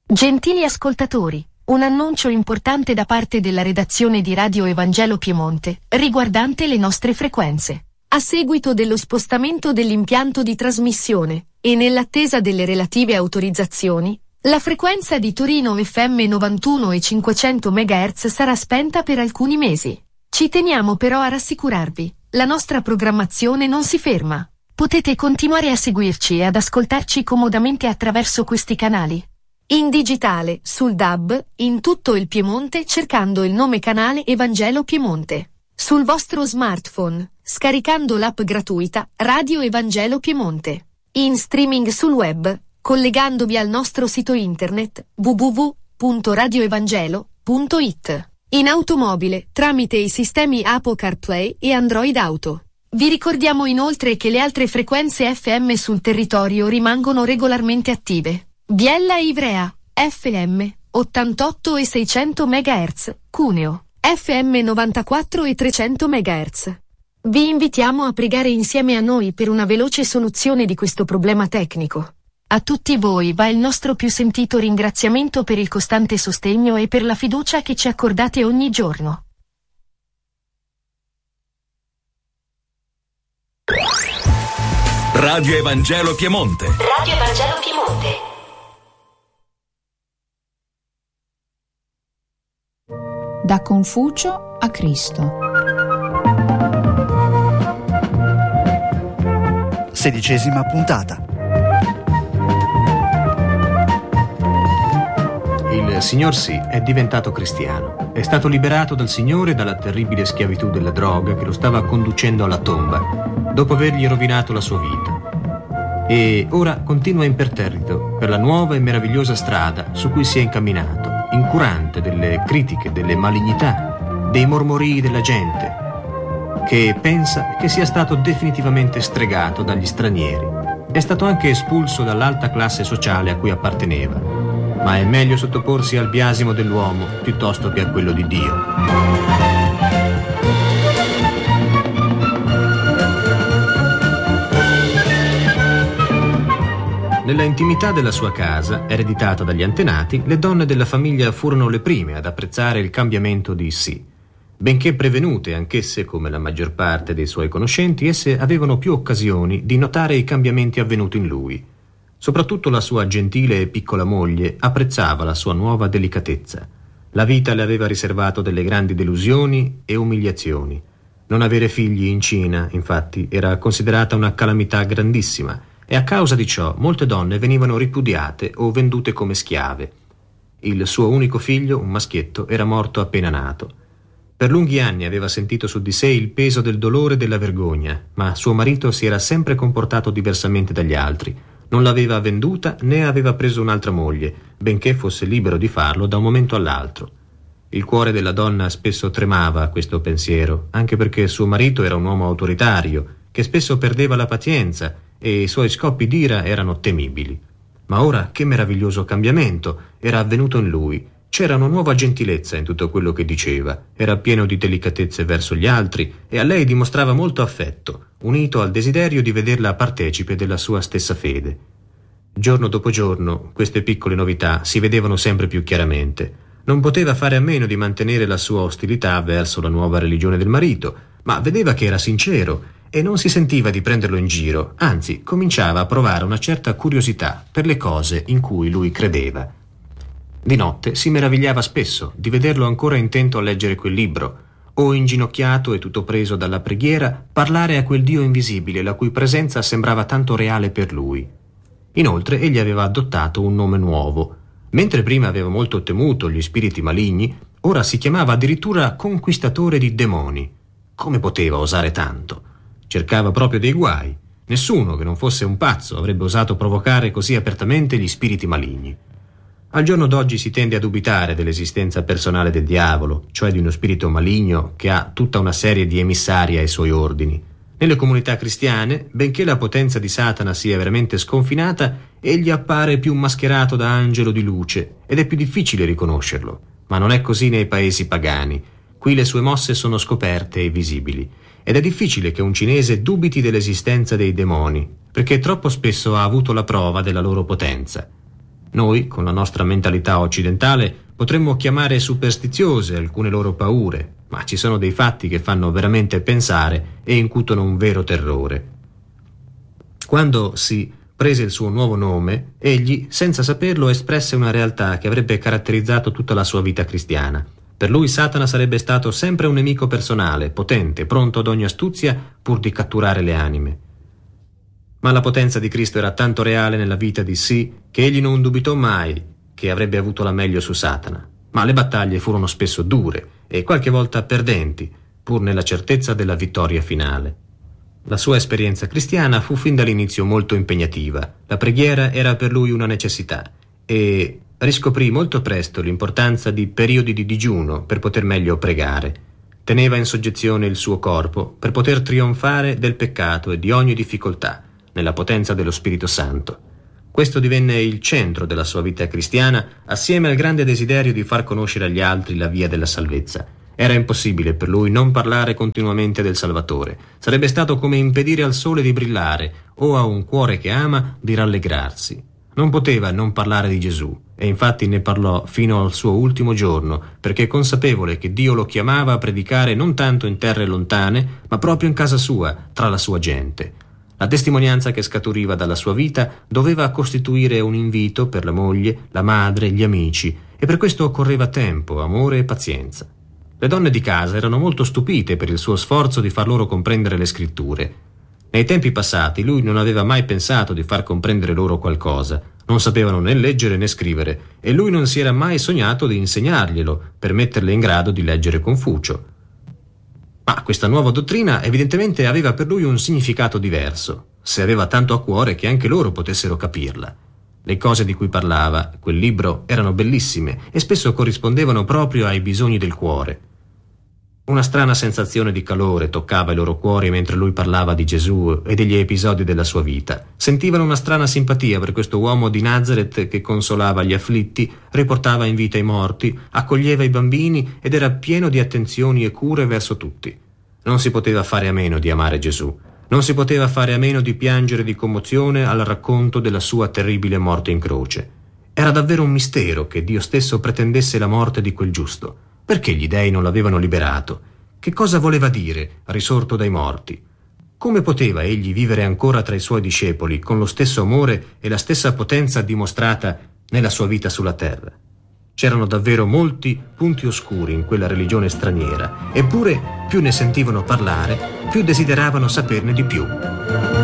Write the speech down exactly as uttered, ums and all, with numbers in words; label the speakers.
Speaker 1: Gentili ascoltatori, un annuncio importante da parte della redazione di Radio Evangelo Piemonte, riguardante le nostre frequenze. A seguito dello spostamento dell'impianto di trasmissione, e nell'attesa delle relative autorizzazioni, la frequenza di Torino F M novantuno e cinquecento megahertz sarà spenta per alcuni mesi. Ci teniamo però a rassicurarvi, la nostra programmazione non si ferma. Potete continuare a seguirci e ad ascoltarci comodamente attraverso questi canali. In digitale, sul D A B, in tutto il Piemonte cercando il nome canale Evangelo Piemonte. Sul vostro smartphone, scaricando l'app gratuita Radio Evangelo Piemonte. In streaming sul web, collegandovi al nostro sito internet w w w punto radio evangelo punto i t. In automobile, tramite i sistemi Apple CarPlay e Android Auto. Vi ricordiamo inoltre che le altre frequenze F M sul territorio rimangono regolarmente attive. Biella e Ivrea, F M, ottantotto e seicento megahertz, Cuneo, F M novantaquattro e trecento megahertz. Vi invitiamo a pregare insieme a noi per una veloce soluzione di questo problema tecnico. A tutti voi va il nostro più sentito ringraziamento per il costante sostegno e per la fiducia che ci accordate ogni giorno.
Speaker 2: Radio Evangelo Piemonte.
Speaker 3: Radio Evangelo Piemonte.
Speaker 4: Da Confucio a Cristo.
Speaker 5: Sedicesima puntata.
Speaker 6: Il signor Sì è diventato cristiano. È stato liberato dal Signore dalla terribile schiavitù della droga che lo stava conducendo alla tomba, dopo avergli rovinato la sua vita. E ora continua imperterrito per la nuova e meravigliosa strada su cui si è incamminato, incurante delle critiche, delle malignità, dei mormorii della gente, che pensa che sia stato definitivamente stregato dagli stranieri. È stato anche espulso dall'alta classe sociale a cui apparteneva, ma è meglio sottoporsi al biasimo dell'uomo piuttosto che a quello di Dio. Nella intimità della sua casa, ereditata dagli antenati, le donne della famiglia furono le prime ad apprezzare il cambiamento di Sì. Benché prevenute anch'esse come la maggior parte dei suoi conoscenti, esse avevano più occasioni di notare i cambiamenti avvenuti in lui. Soprattutto la sua gentile e piccola moglie apprezzava la sua nuova delicatezza. La vita le aveva riservato delle grandi delusioni e umiliazioni. Non avere figli in Cina, infatti, era considerata una calamità grandissima, e a causa di ciò molte donne venivano ripudiate o vendute come schiave. Il suo unico figlio, un maschietto, era morto appena nato. Per lunghi anni aveva sentito su di sé il peso del dolore e della vergogna, ma suo marito si era sempre comportato diversamente dagli altri. Non l'aveva venduta né aveva preso un'altra moglie, benché fosse libero di farlo da un momento all'altro. Il cuore della donna spesso tremava a questo pensiero, anche perché suo marito era un uomo autoritario, che spesso perdeva la pazienza, e i suoi scoppi d'ira erano temibili. Ma ora che meraviglioso cambiamento era avvenuto in lui. C'era una nuova gentilezza in tutto quello che diceva, era pieno di delicatezze verso gli altri e a lei dimostrava molto affetto, unito al desiderio di vederla partecipe della sua stessa fede. Giorno dopo giorno queste piccole novità si vedevano sempre più chiaramente. Non poteva fare a meno di mantenere la sua ostilità verso la nuova religione del marito, ma vedeva che era sincero e non si sentiva di prenderlo in giro, anzi cominciava a provare una certa curiosità per le cose in cui lui credeva. Di notte si meravigliava spesso di vederlo ancora intento a leggere quel libro, o inginocchiato e tutto preso dalla preghiera parlare a quel Dio invisibile la cui presenza sembrava tanto reale per lui. Inoltre egli aveva adottato un nome nuovo. Mentre prima aveva molto temuto gli spiriti maligni, ora si chiamava addirittura conquistatore di demoni. Come poteva osare tanto? Cercava proprio dei guai. Nessuno che non fosse un pazzo avrebbe osato provocare così apertamente gli spiriti maligni. Al giorno d'oggi si tende a dubitare dell'esistenza personale del diavolo, cioè di uno spirito maligno che ha tutta una serie di emissari ai suoi ordini. Nelle comunità cristiane, benché la potenza di Satana sia veramente sconfinata, egli appare più mascherato da angelo di luce ed è più difficile riconoscerlo. Ma non è così nei paesi pagani. Qui le sue mosse sono scoperte e visibili. Ed è difficile che un cinese dubiti dell'esistenza dei demoni, perché troppo spesso ha avuto la prova della loro potenza. Noi, con la nostra mentalità occidentale, potremmo chiamare superstiziose alcune loro paure, ma ci sono dei fatti che fanno veramente pensare e incutono un vero terrore. Quando si prese il suo nuovo nome, egli, senza saperlo, espresse una realtà che avrebbe caratterizzato tutta la sua vita cristiana. Per lui Satana sarebbe stato sempre un nemico personale, potente, pronto ad ogni astuzia pur di catturare le anime. Ma la potenza di Cristo era tanto reale nella vita di sì che egli non dubitò mai che avrebbe avuto la meglio su Satana. Ma le battaglie furono spesso dure e qualche volta perdenti, pur nella certezza della vittoria finale. La sua esperienza cristiana fu fin dall'inizio molto impegnativa. La preghiera era per lui una necessità e riscoprì molto presto l'importanza di periodi di digiuno per poter meglio pregare. Teneva in soggezione il suo corpo per poter trionfare del peccato e di ogni difficoltà nella potenza dello Spirito Santo. Questo divenne il centro della sua vita cristiana, assieme al grande desiderio di far conoscere agli altri la via della salvezza. Era impossibile per lui non parlare continuamente del Salvatore. Sarebbe stato come impedire al sole di brillare o a un cuore che ama di rallegrarsi. Non poteva non parlare di Gesù, e infatti ne parlò fino al suo ultimo giorno, perché consapevole che Dio lo chiamava a predicare non tanto in terre lontane, ma proprio in casa sua, tra la sua gente. La testimonianza che scaturiva dalla sua vita doveva costituire un invito per la moglie, la madre, gli amici, e per questo occorreva tempo, amore e pazienza. Le donne di casa erano molto stupite per il suo sforzo di far loro comprendere le scritture. Nei tempi passati lui non aveva mai pensato di far comprendere loro qualcosa. Non sapevano né leggere né scrivere, e lui non si era mai sognato di insegnarglielo per metterle in grado di leggere Confucio. Ma questa nuova dottrina evidentemente aveva per lui un significato diverso, se aveva tanto a cuore che anche loro potessero capirla. Le cose di cui parlava, quel libro, erano bellissime e spesso corrispondevano proprio ai bisogni del cuore. Una strana sensazione di calore toccava i loro cuori mentre lui parlava di Gesù e degli episodi della sua vita. Sentivano una strana simpatia per questo uomo di Nazareth che consolava gli afflitti, riportava in vita i morti, accoglieva i bambini ed era pieno di attenzioni e cure verso tutti. Non si poteva fare a meno di amare Gesù. Non si poteva fare a meno di piangere di commozione al racconto della sua terribile morte in croce. Era davvero un mistero che Dio stesso pretendesse la morte di quel giusto. Perché gli dei non l'avevano liberato? Che cosa voleva dire, risorto dai morti? Come poteva egli vivere ancora tra i suoi discepoli con lo stesso amore e la stessa potenza dimostrata nella sua vita sulla terra? C'erano davvero molti punti oscuri in quella religione straniera, eppure più ne sentivano parlare, più desideravano saperne di più.